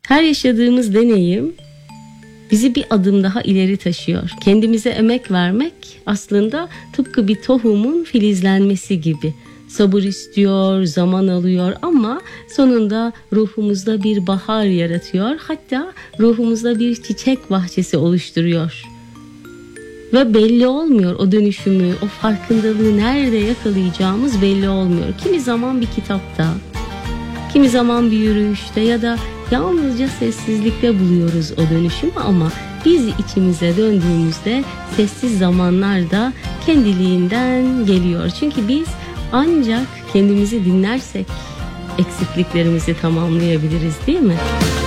Her yaşadığımız deneyim bizi bir adım daha ileri taşıyor. Kendimize emek vermek aslında tıpkı bir tohumun filizlenmesi gibi. Sabır istiyor, zaman alıyor ama sonunda ruhumuzda bir bahar yaratıyor. Hatta ruhumuzda bir çiçek bahçesi oluşturuyor. Ve belli olmuyor o dönüşümü, o farkındalığı nerede yakalayacağımız belli olmuyor. Kimi zaman bir kitapta, kimi zaman bir yürüyüşte ya da yalnızca sessizlikte buluyoruz o dönüşümü ama biz içimize döndüğümüzde sessiz zamanlar da kendiliğinden geliyor. Çünkü biz ancak kendimizi dinlersek eksikliklerimizi tamamlayabiliriz, değil mi?